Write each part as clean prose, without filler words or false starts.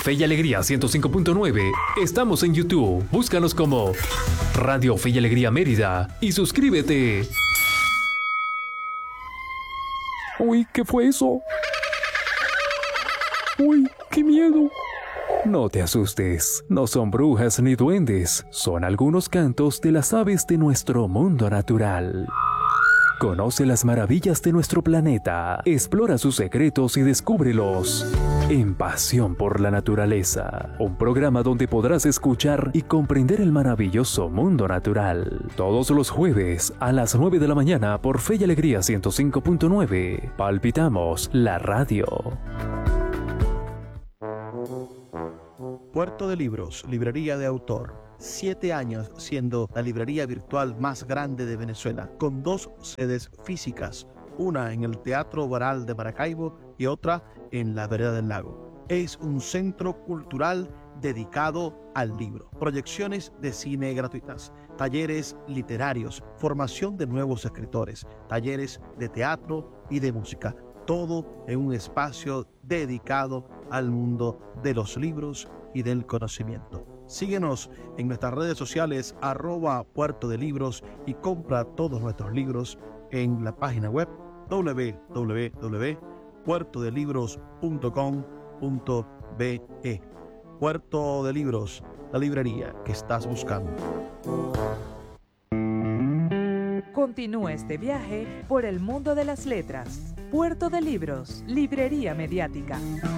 Fe y Alegría 105.9. Estamos en YouTube. Búscanos como Radio Fe y Alegría Mérida y suscríbete. Uy, ¿qué fue eso? Uy, qué miedo. No te asustes, no son brujas ni duendes, son algunos cantos de las aves de nuestro mundo natural. Conoce las maravillas de nuestro planeta, explora sus secretos y descúbrelos en Pasión por la Naturaleza, un programa donde podrás escuchar y comprender el maravilloso mundo natural. Todos los jueves a las 9 de la mañana por Fe y Alegría 105.9. Palpitamos la radio. Puerto de Libros, librería de autor. 7 años siendo la librería virtual más grande de Venezuela, con 2 sedes físicas, una en el Teatro Baral de Maracaibo y otra en la Vereda del Lago. Es un centro cultural dedicado al libro, proyecciones de cine gratuitas, talleres literarios, formación de nuevos escritores, talleres de teatro y de música, todo en un espacio dedicado al mundo de los libros y del conocimiento. Síguenos en nuestras redes sociales @Puerto de Libros y compra todos nuestros libros en la página web www.puertodelibros.com.be. Puerto de Libros, la librería que estás buscando. Continúa este viaje por el mundo de las letras. Puerto de Libros, librería mediática.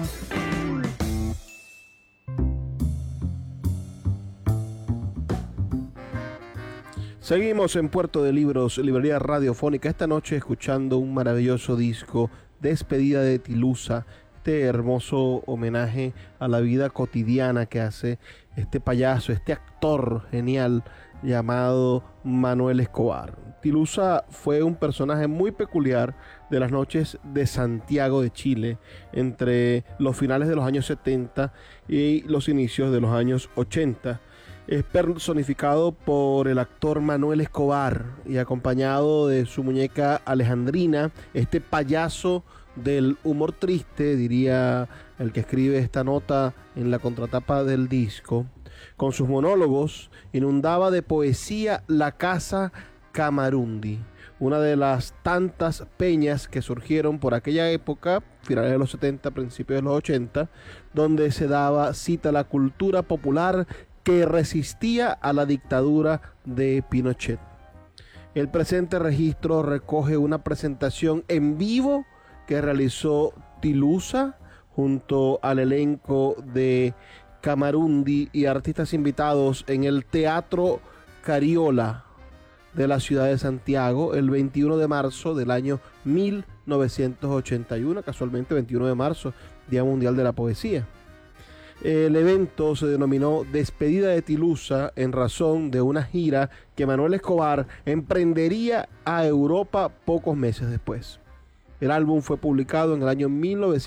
Seguimos en Puerto de Libros, librería radiofónica, esta noche escuchando un maravilloso disco, Despedida de Tilusa, este hermoso homenaje a la vida cotidiana que hace este payaso, este actor genial llamado Manuel Escobar. Tilusa fue un personaje muy peculiar de las noches de Santiago de Chile, entre los finales de los años 70 y los inicios de los años 80. Es personificado por el actor Manuel Escobar y acompañado de su muñeca Alejandrina, este payaso del humor triste, diría el que escribe esta nota en la contratapa del disco. Con sus monólogos inundaba de poesía la casa Camarundi, una de las tantas peñas que surgieron por aquella época, finales de los 70, principios de los 80, donde se daba cita a la cultura popular que resistía a la dictadura de Pinochet. El presente registro recoge una presentación en vivo que realizó Tilusa junto al elenco de Camarundi y artistas invitados en el Teatro Cariola de la ciudad de Santiago el 21 de marzo del año 1981, casualmente 21 de marzo, Día Mundial de la Poesía. El evento se denominó Despedida de Tilusa en razón de una gira que Manuel Escobar emprendería a Europa pocos meses después. El álbum fue publicado en el año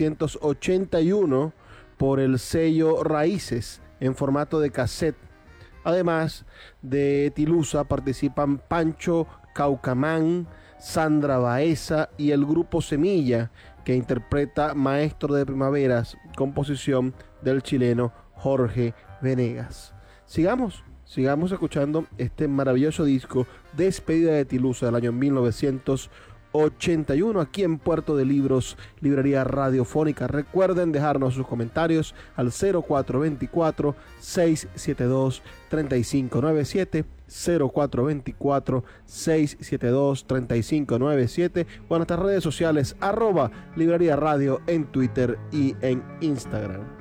1981 por el sello Raíces en formato de cassette. Además de Tilusa participan Pancho Caucamán, Sandra Baeza y el grupo Semilla, que interpreta Maestro de Primaveras, composición del chileno Jorge Venegas. Sigamos escuchando este maravilloso disco Despedida de Tilusa del año 1981 aquí en Puerto de Libros, librería radiofónica. Recuerden dejarnos sus comentarios al 0424-672-3597, 0424-672-3597 o en nuestras redes sociales @librería radio en Twitter y en Instagram.